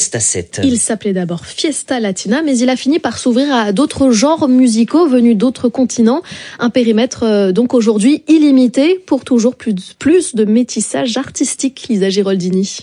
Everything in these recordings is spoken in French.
Fiesta 7. Il s'appelait d'abord Fiesta Latina, mais il a fini par s'ouvrir à d'autres genres musicaux venus d'autres continents. Un périmètre donc aujourd'hui illimité pour toujours plus de métissage artistique, Lisa Giraldini.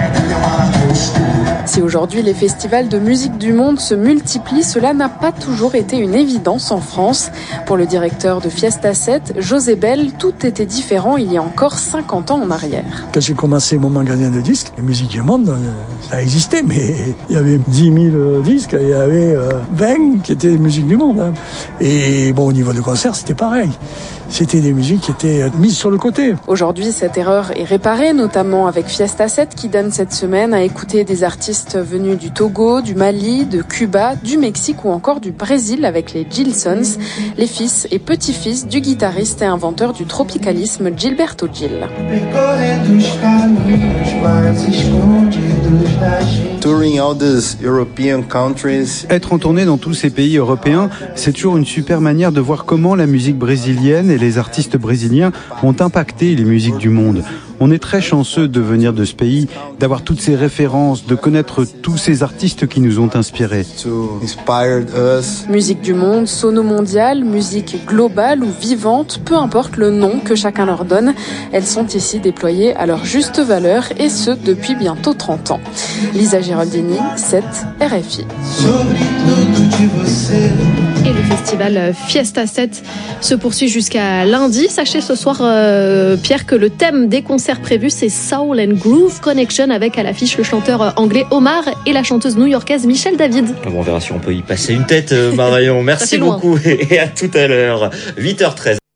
Si aujourd'hui les festivals de musique du monde se multiplient, cela n'a pas toujours été une évidence en France. Pour le directeur de Fiesta 7, José Bell, tout était différent il y a encore 50 ans en arrière. Quand j'ai commencé mon magasin de disques, la musique du monde, ça existait, mais il y avait 10 000 disques, il y avait 20 qui étaient musique du monde. Et bon, au niveau de concert, c'était pareil. C'était des musiques qui étaient mises sur le côté. Aujourd'hui, cette erreur est réparée, notamment avec Fiesta 7 qui donne cette semaine à écouter des artistes venus du Togo, du Mali, de Cuba, du Mexique ou encore du Brésil avec les Gilsons, les fils et petits-fils du guitariste et inventeur du tropicalisme Gilberto Gil. Être en tournée dans tous ces pays européens, c'est toujours une super manière de voir comment la musique brésilienne et les artistes brésiliens ont impacté les musiques du monde. On est très chanceux de venir de ce pays, d'avoir toutes ces références, de connaître tous ces artistes qui nous ont inspirés. Musique du monde, sono mondiale, musique globale ou vivante, peu importe le nom que chacun leur donne, elles sont ici déployées à leur juste valeur et ce depuis bientôt 30 ans. Lisa Giraldini, 7 RFI. Et le festival Fiesta 7 se poursuit jusqu'à lundi. Sachez ce soir, Pierre, que le thème des concerts prévus, c'est Soul and Groove Connection, avec à l'affiche le chanteur anglais Omar et la chanteuse new-yorkaise Michelle David. Bon, on verra si on peut y passer une tête, Marion. Merci beaucoup et à tout à l'heure. 8h13.